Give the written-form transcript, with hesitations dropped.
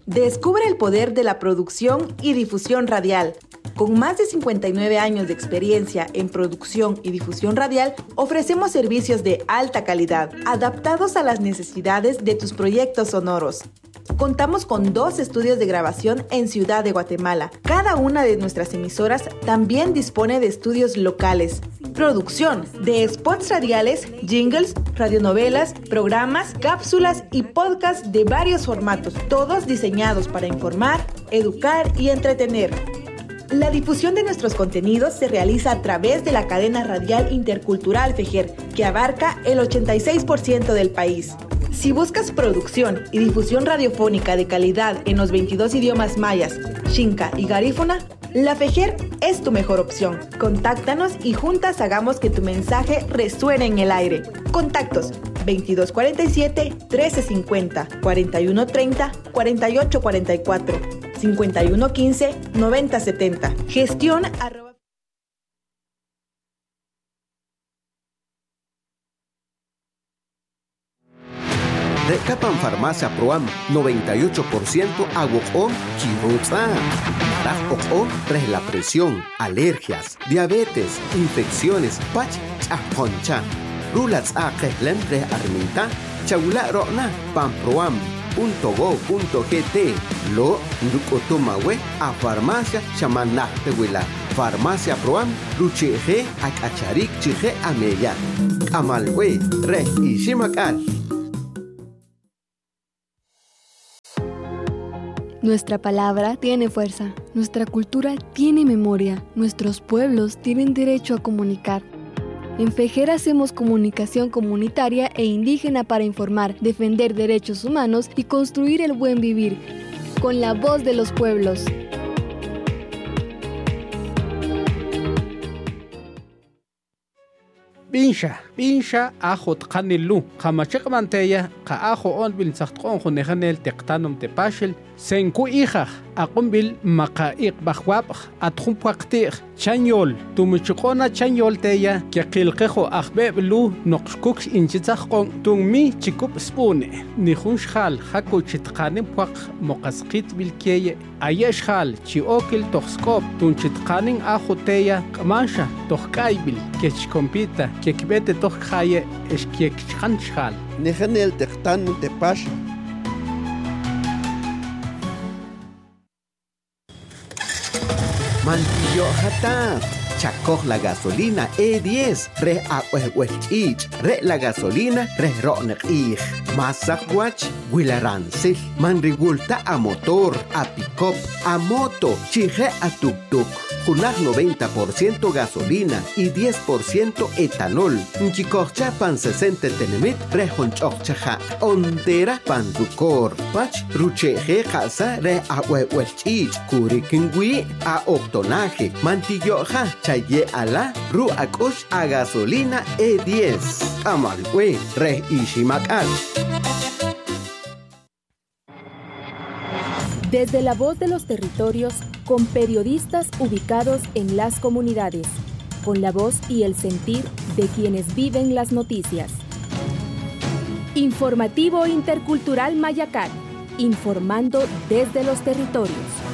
Descubre el poder de la producción y difusión radial. Con más de 59 años de experiencia en producción y difusión radial, ofrecemos servicios de alta calidad, adaptados a las necesidades de tus proyectos sonoros. Contamos con 2 estudios de grabación en Ciudad de Guatemala. Cada una de nuestras emisoras también dispone de estudios locales. Producción de spots radiales, jingles, radionovelas, programas, cápsulas y podcasts de varios formatos, todos diseñados para informar, educar y entretener. La difusión de nuestros contenidos se realiza a través de la cadena radial intercultural FEJER, que abarca el 86% del país. Si buscas producción y difusión radiofónica de calidad en los 22 idiomas mayas, xinca y garífuna, la FEJER es tu mejor opción. Contáctanos y juntas hagamos que tu mensaje resuene en el aire. Contactos 2247-1350, 4130-4844, 5115-9070. Gestión @ Recapan Farmacia Proam 98% agua chirutza. Maraj tras la presión, alergias, diabetes, infecciones, pach chaconcha. Rulats a Kehlen re arminta, Chagula Rona, pamproam.go.gt. Lo Nukotomawe a Farmacia Chamanah Tehuila. Farmacia Proam, Lucheje, Akacharik Chije Ameya. Amalwe, Re Ishimakal. Nuestra palabra tiene fuerza, nuestra cultura tiene memoria, nuestros pueblos tienen derecho a comunicar. En FEJER hacemos comunicación comunitaria e indígena para informar, defender derechos humanos y construir el buen vivir, con la voz de los pueblos. Binsha ajo tqanilu qamachaq manteya qa ajo on bil saqtqon khunehanel teqtanum tepashel senku hija aqumbil maqaiq bajwab atkhum paqtiq chanyol tumuchqona chanyol teya que qilqejo akhbeblu noqshkuk inchitsaqon tungmi chikup spune nihunshal haku chitqanim paq moqasqit bilkeye ayeshal chiokil toxkop tunchitqanin ajo teya qmasha toqkaybil kechkompita kekbete toqkhaye eskekchanshal Nehanel teqtanum tepash. Mantillo Hatat, Chacoj la gasolina E10, Re Ahuelchich, Re la gasolina, Re Ronech, Mazahuach, Huilaransil, Manrigulta a motor, a pick-up, a moto, Chije a tuk-tuk, Junaj 90% gasolina y 10% etanol, Nchicocha pan 60 tenemit, Re Honchochaja, Ondera pan Zucor, Pach, Rucheje casa, Re Ahuelchich, Curikingui, a octonaje, Mantilloja, Chaye ala, Ru Akush a gasolina E10, Amalwe, Re Ishimakal. Desde la voz de los territorios, con periodistas ubicados en las comunidades, con la voz y el sentir de quienes viven las noticias. Informativo Intercultural Mayacán, informando desde los territorios.